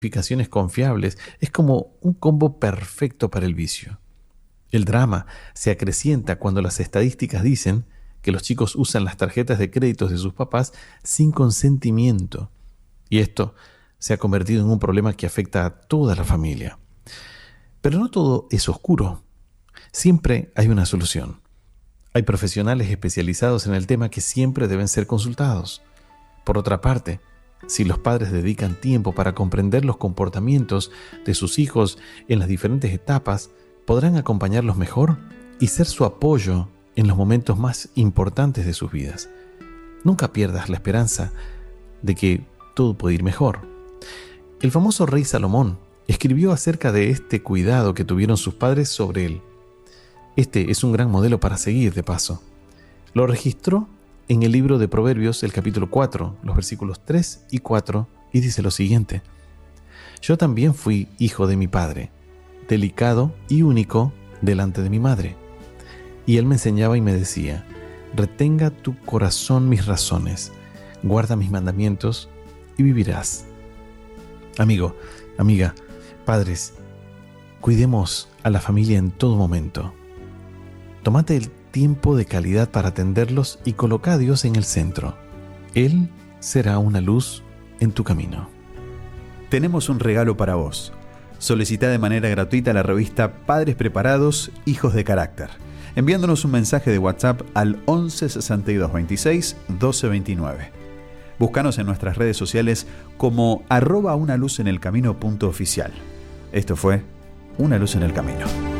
Justificaciones confiables. Es como un combo perfecto para el vicio. El drama se acrecienta cuando las estadísticas dicen que los chicos usan las tarjetas de créditos de sus papás sin consentimiento. Y esto se ha convertido en un problema que afecta a toda la familia. Pero no todo es oscuro. Siempre hay una solución. Hay profesionales especializados en el tema que siempre deben ser consultados. Por otra parte, si los padres dedican tiempo para comprender los comportamientos de sus hijos en las diferentes etapas, podrán acompañarlos mejor y ser su apoyo en los momentos más importantes de sus vidas. Nunca pierdas la esperanza de que todo puede ir mejor. El famoso rey Salomón escribió acerca de este cuidado que tuvieron sus padres sobre él. Este es un gran modelo para seguir, de paso. Lo registró en el libro de Proverbios, el capítulo 4, los versículos 3 y 4, y dice lo siguiente: Yo también fui hijo de mi padre, delicado y único delante de mi madre. Y él me enseñaba y me decía: retenga tu corazón mis razones, guarda mis mandamientos y vivirás. Amigo, amiga, padres, cuidemos a la familia en todo momento. Tómate el tiempo de calidad para atenderlos y coloca a Dios en el centro. Él será una luz en tu camino. Tenemos un regalo para vos. Solicita de manera gratuita la revista Padres Preparados, Hijos de Carácter, enviándonos un mensaje de WhatsApp al 11 62 26 12 29. Búscanos en nuestras redes sociales como @unaluzenelcamino.oficial. Esto fue Una Luz en el Camino.